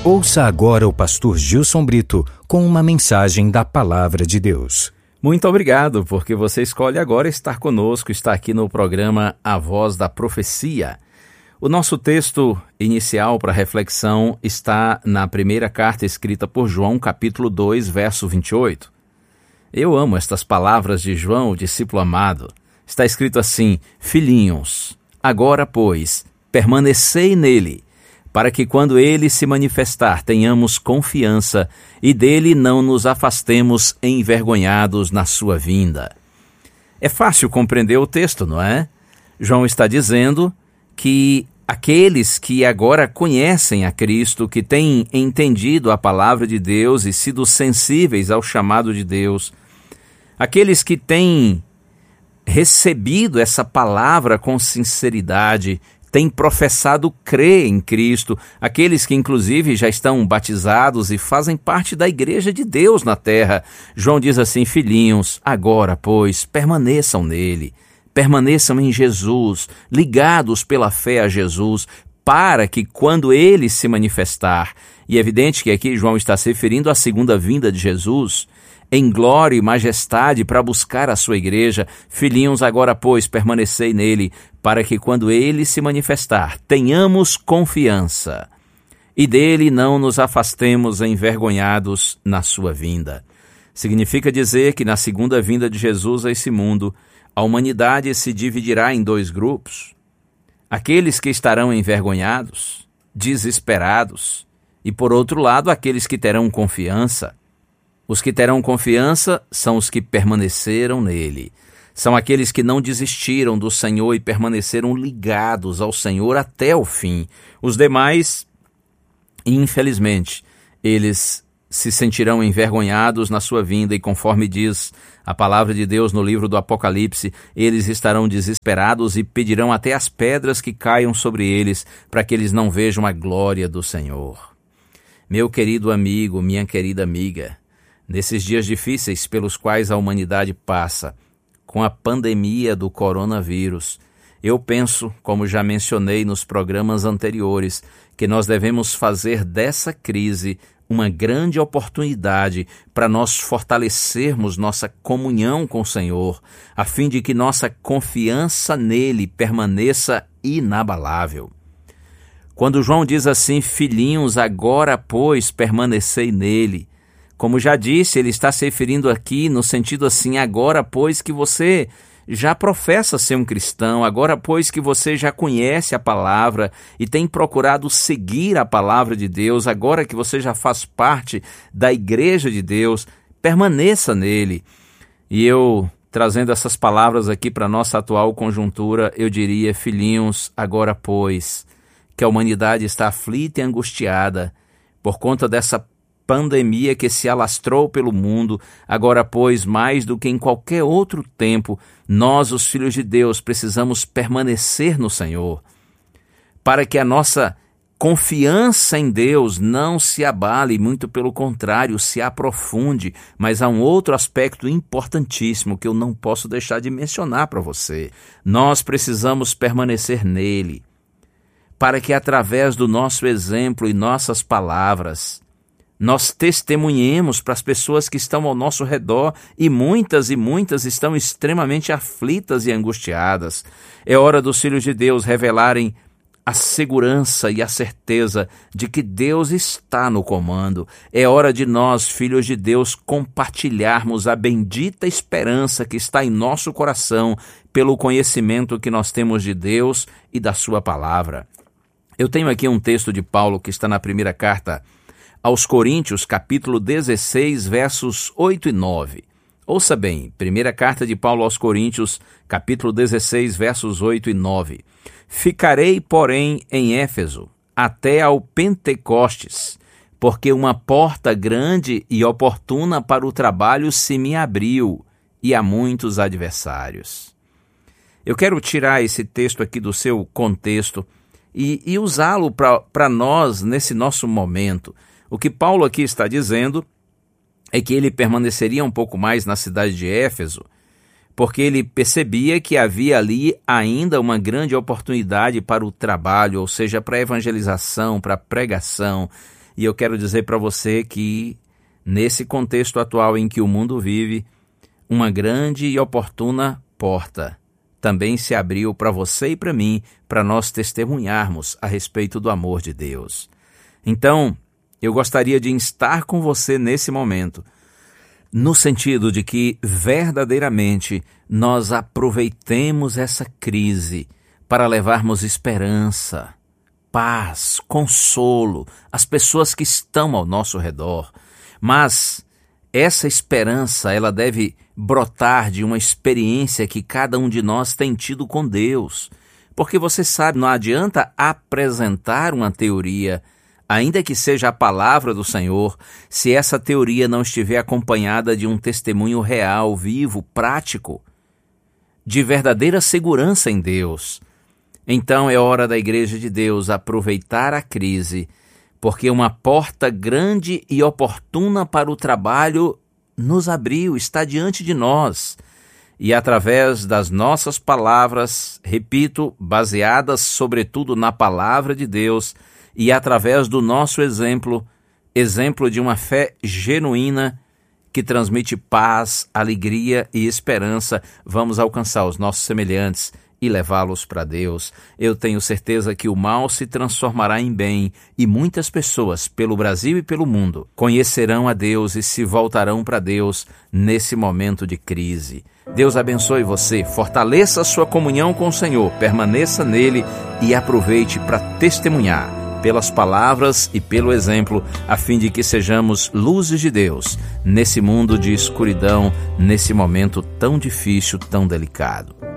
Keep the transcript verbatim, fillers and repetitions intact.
Ouça agora o pastor Gilson Brito com uma mensagem da Palavra de Deus. Muito obrigado, porque você escolhe agora estar conosco, está aqui no programa A Voz da Profecia. O nosso texto inicial para reflexão está na primeira carta escrita por João, capítulo dois, verso vinte e oito. Eu amo estas palavras de João, o discípulo amado. Está escrito assim: Filhinhos, agora, pois, permanecei nele, para que quando ele se manifestar tenhamos confiança e dele não nos afastemos envergonhados na sua vinda. É fácil compreender o texto, não é? João está dizendo que aqueles que agora conhecem a Cristo, que têm entendido a palavra de Deus e sido sensíveis ao chamado de Deus, aqueles que têm recebido essa palavra com sinceridade, têm professado crer em Cristo, aqueles que inclusive já estão batizados e fazem parte da igreja de Deus na terra. João diz assim: filhinhos, agora, pois, permaneçam nele, permaneçam em Jesus, ligados pela fé a Jesus, para que quando ele se manifestar, e é evidente que aqui João está se referindo à segunda vinda de Jesus, em glória e majestade para buscar a sua igreja, filhinhos, agora, pois, permanecei nele, para que quando ele se manifestar, tenhamos confiança, e dele não nos afastemos envergonhados na sua vinda. Significa dizer que na segunda vinda de Jesus a esse mundo, a humanidade se dividirá em dois grupos: aqueles que estarão envergonhados, desesperados, e por outro lado, aqueles que terão confiança. Os que terão confiança são os que permaneceram nele. São aqueles que não desistiram do Senhor e permaneceram ligados ao Senhor até o fim. Os demais, infelizmente, eles se sentirão envergonhados na sua vinda e, conforme diz a palavra de Deus no livro do Apocalipse, eles estarão desesperados e pedirão até as pedras que caiam sobre eles para que eles não vejam a glória do Senhor. Meu querido amigo, minha querida amiga, nesses dias difíceis pelos quais a humanidade passa, com a pandemia do coronavírus, eu penso, como já mencionei nos programas anteriores, que nós devemos fazer dessa crise uma grande oportunidade para nós fortalecermos nossa comunhão com o Senhor, a fim de que nossa confiança nele permaneça inabalável. Quando João diz assim: filhinhos, agora, pois, permanecei nele, como já disse, ele está se referindo aqui no sentido assim: agora, pois, que você já professa ser um cristão, agora, pois, que você já conhece a palavra e tem procurado seguir a palavra de Deus, agora que você já faz parte da igreja de Deus, permaneça nele. E eu, trazendo essas palavras aqui para a nossa atual conjuntura, eu diria: filhinhos, agora, pois, que a humanidade está aflita e angustiada por conta dessa pandemia que se alastrou pelo mundo, agora, pois, mais do que em qualquer outro tempo, nós, os filhos de Deus, precisamos permanecer no Senhor, para que a nossa confiança em Deus não se abale, muito pelo contrário, se aprofunde. Mas há um outro aspecto importantíssimo que eu não posso deixar de mencionar para você. Nós precisamos permanecer nele, para que através do nosso exemplo e nossas palavras, nós testemunhemos para as pessoas que estão ao nosso redor, e muitas e muitas estão extremamente aflitas e angustiadas. É hora dos filhos de Deus revelarem a segurança e a certeza de que Deus está no comando. É hora de nós, filhos de Deus, compartilharmos a bendita esperança que está em nosso coração pelo conhecimento que nós temos de Deus e da sua palavra. Eu tenho aqui um texto de Paulo que está na primeira carta aos Coríntios, capítulo dezesseis, versos oito e nove. Ouça bem, primeira carta de Paulo aos Coríntios, capítulo dezesseis, versos oito e nove. Ficarei, porém, em Éfeso, até ao Pentecostes, porque uma porta grande e oportuna para o trabalho se me abriu, e há muitos adversários. Eu quero tirar esse texto aqui do seu contexto e, e usá-lo para nós nesse nosso momento. O que Paulo aqui está dizendo é que ele permaneceria um pouco mais na cidade de Éfeso, porque ele percebia que havia ali ainda uma grande oportunidade para o trabalho, ou seja, para a evangelização, para a pregação. E eu quero dizer para você que, nesse contexto atual em que o mundo vive, uma grande e oportuna porta também se abriu para você e para mim, para nós testemunharmos a respeito do amor de Deus. Então, eu gostaria de estar com você nesse momento, no sentido de que verdadeiramente nós aproveitemos essa crise para levarmos esperança, paz, consolo às pessoas que estão ao nosso redor. Mas essa esperança, ela deve brotar de uma experiência que cada um de nós tem tido com Deus. Porque você sabe, não adianta apresentar uma teoria, ainda que seja a palavra do Senhor, se essa teoria não estiver acompanhada de um testemunho real, vivo, prático, de verdadeira segurança em Deus. Então é hora da Igreja de Deus aproveitar a crise, porque uma porta grande e oportuna para o trabalho nos abriu, está diante de nós. E através das nossas palavras, repito, baseadas sobretudo na palavra de Deus, e através do nosso exemplo, exemplo de uma fé genuína que transmite paz, alegria e esperança, vamos alcançar os nossos semelhantes e levá-los para Deus. Eu tenho certeza que o mal se transformará em bem e muitas pessoas, pelo Brasil e pelo mundo, conhecerão a Deus e se voltarão para Deus nesse momento de crise. Deus abençoe você, fortaleça a sua comunhão com o Senhor, permaneça nele e aproveite para testemunhar pelas palavras e pelo exemplo, a fim de que sejamos luzes de Deus nesse mundo de escuridão, nesse momento tão difícil, tão delicado.